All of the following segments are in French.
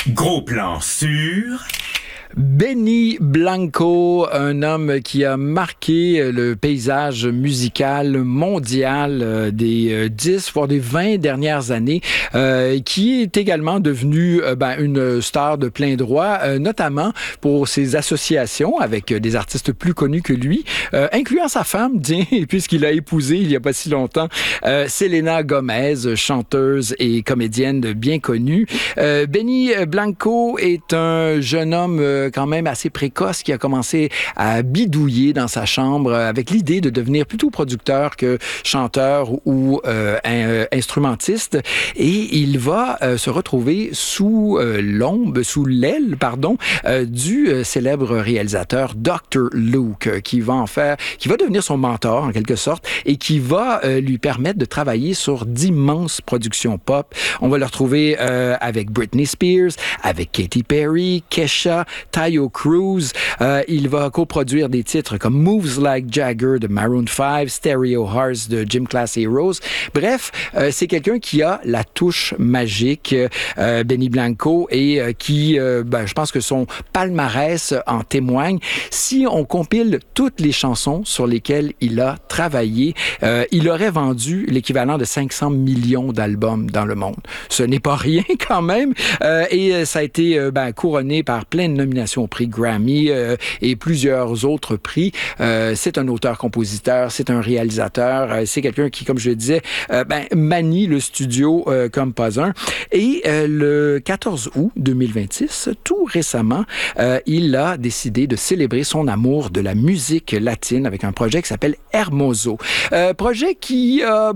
Gros plan sur... Benny Blanco, un homme qui a marqué le paysage musical mondial des 10, voire des 20 dernières années, qui est également devenu une star de plein droit, notamment pour ses associations avec des artistes plus connus que lui, incluant sa femme, puisqu'il a épousé il n'y a pas si longtemps Selena Gomez, chanteuse et comédienne bien connue. Benny Blanco est un jeune homme quand même assez précoce qui a commencé à bidouiller dans sa chambre avec l'idée de devenir plutôt producteur que chanteur ou instrumentiste. Et il va se retrouver sous l'aile du célèbre réalisateur Dr. Luke, qui va devenir son mentor en quelque sorte et qui va lui permettre de travailler sur d'immenses productions pop. On va le retrouver avec Britney Spears, avec Katy Perry, Kesha, Tayo Cruz. Il va coproduire des titres comme Moves Like Jagger de Maroon 5, Stereo Hearts de Gym Class Heroes. Bref, c'est quelqu'un qui a la touche magique, Benny Blanco, et qui, je pense que son palmarès en témoigne. Si on compile toutes les chansons sur lesquelles il a travaillé, il aurait vendu l'équivalent de 500 millions d'albums dans le monde. Ce n'est pas rien quand même, et ça a été couronné par plein de nominations au prix Grammy et plusieurs autres prix. C'est un auteur-compositeur, c'est un réalisateur, c'est quelqu'un qui, comme je le disais, manie le studio comme pas un. Et le 14 août 2026, tout récemment, il a décidé de célébrer son amour de la musique latine avec un projet qui s'appelle Hermoso. Projet qui a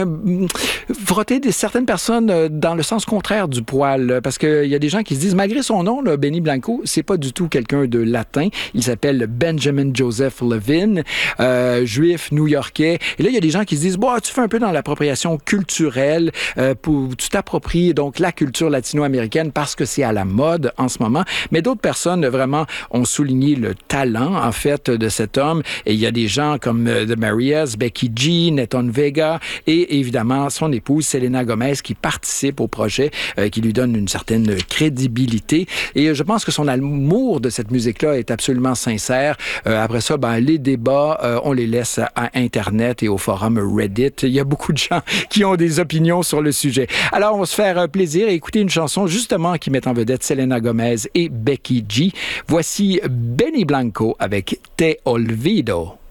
frotté certaines personnes dans le sens contraire du poil, parce qu'il y a des gens qui se disent, malgré son nom, là, Benny Blanco, c'est pas du tout quelqu'un de latin. Il s'appelle Benjamin Joseph Levin, juif new-yorkais. Et là, il y a des gens qui se disent, tu fais un peu dans l'appropriation culturelle, tu t'appropries donc la culture latino-américaine parce que c'est à la mode en ce moment. Mais d'autres personnes vraiment ont souligné le talent, en fait, de cet homme. Et il y a des gens comme The Marias, Becky G, Neton Vega et évidemment son épouse Selena Gomez qui participe au projet, qui lui donne une certaine crédibilité. Et je pense que son amour de cette musique-là est absolument sincère. Après ça, les débats, on les laisse à Internet et au forum Reddit. Il y a beaucoup de gens qui ont des opinions sur le sujet. Alors, on va se faire plaisir et écouter une chanson justement qui met en vedette Selena Gomez et Becky G. Voici Benny Blanco avec Te Olvido.